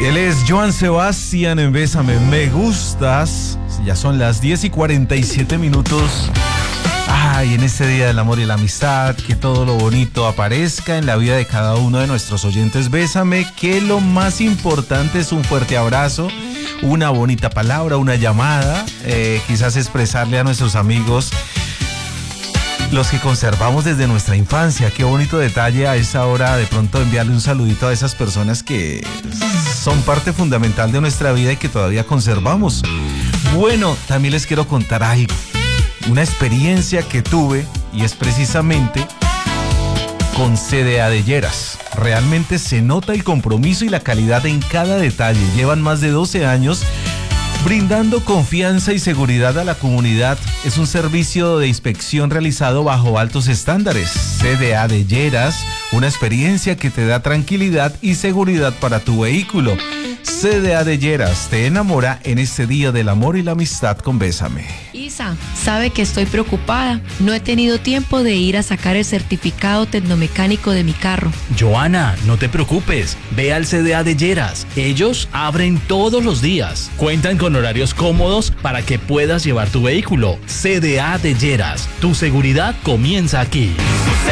Él es Joan Sebastián en Bésame, me gustas. Ya son las 10:47. Ay, en este día del amor y la amistad, que todo lo bonito aparezca en la vida de cada uno de nuestros oyentes. Bésame, que lo más importante es un fuerte abrazo, una bonita palabra, una llamada, quizás expresarle a nuestros amigos los que conservamos desde nuestra infancia. Qué bonito detalle a esa hora de pronto enviarle un saludito a esas personas que son parte fundamental de nuestra vida y que todavía conservamos. Bueno, también les quiero contar algo, una experiencia que tuve, y es precisamente con CDA de Lleras. Realmente se nota el compromiso y la calidad en cada detalle. Llevan más de 12 años brindando confianza y seguridad a la comunidad. Es un servicio de inspección realizado bajo altos estándares. CDA de Lleras, una experiencia que te da tranquilidad y seguridad para tu vehículo. CDA de Lleras te enamora en este día del amor y la amistad con Bésame. Isa, sabe que estoy preocupada. No he tenido tiempo de ir a sacar el certificado tecnomecánico de mi carro. Joana, no te preocupes. Ve al CDA de Lleras. Ellos abren todos los días. Cuentan con horarios cómodos para que puedas llevar tu vehículo. CDA de Lleras. Tu seguridad comienza aquí.